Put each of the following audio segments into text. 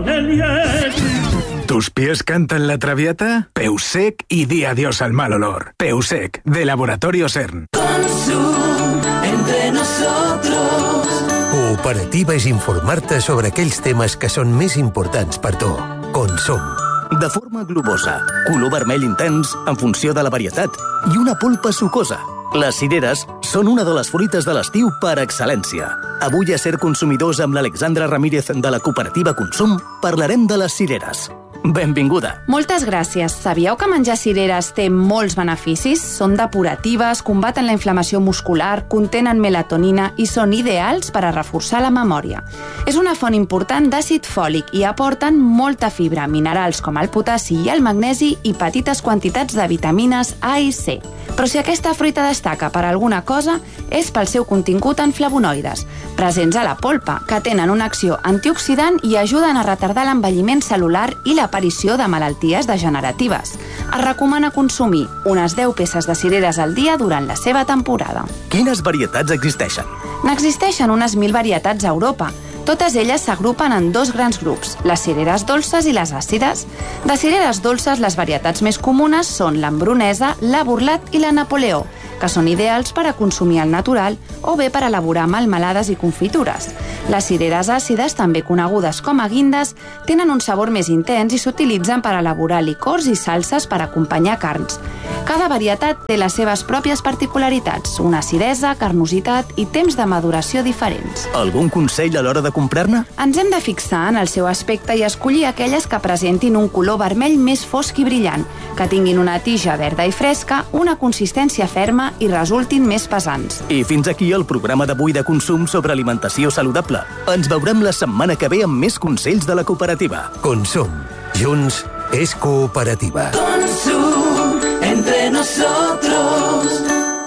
¿Tus pies cantan la traviata? Peusec y di adiós al mal olor. Peusec, de Laboratorio CERN. Consum, entre nosotros. Cooperativa és informar-te sobre aquells temes que són més importants per tu. Consum. De forma globosa, color vermell intens en funció de la varietat i una polpa sucosa. Les cireres són una de les fruites de l'estiu per excel·lència. Avui a Ser Consumidors amb l'Alexandra Ramírez de la cooperativa Consum parlarem de les cireres. Benvinguda. Moltes gràcies. Sabíeu que menjar cireres té molts beneficis? Són depuratives, combaten la inflamació muscular, contenen melatonina i són ideals per a reforçar la memòria. És una font important d'àcid fòlic i aporten molta fibra, minerals com el potassi i el magnesi i petites quantitats de vitamines A i C. Però si aquesta fruita destaca per alguna cosa, és pel seu contingut en flavonoides, presents a la polpa, que tenen una acció antioxidant i ajuden a retardar l'envelliment cel·lular i l'aparició de malalties degeneratives. Es recomana consumir unes 10 peces de cireres al dia durant la seva temporada. Quines varietats existeixen? N'existeixen unes 1.000 varietats a Europa. Totes elles s'agrupen en 2 grans grups, les cireres dolces i les àcides. De cireres dolces, les varietats més comunes són l'embronesa, la burlat i la napoleó, que són ideals per a consumir al natural o bé per elaborar melmelades i confitures. Les cireres àcides, també conegudes com a guindes, tenen un sabor més intens i s'utilitzen per elaborar licors i salses per acompanyar carns. Cada varietat té les seves pròpies particularitats, una acidesa, carnositat i temps de maduració diferents. Algun consell a l'hora de comprar-ne? Ens hem de fixar en el seu aspecte i escollir aquelles que presentin un color vermell més fosc i brillant, que tinguin una tija verda i fresca, una consistència ferma i resultin més pesants. I fins aquí el programa d'avui de Consum sobre alimentació saludable. Ens veurem la setmana que ve amb més consells de la cooperativa. Consum. Junts és cooperativa. Consum, entre nosotros.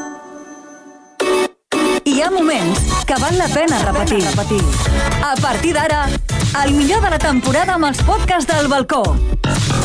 Hi ha moments que val la pena repetir. A partir d'ara, el millor de la temporada amb els podcasts del balcó.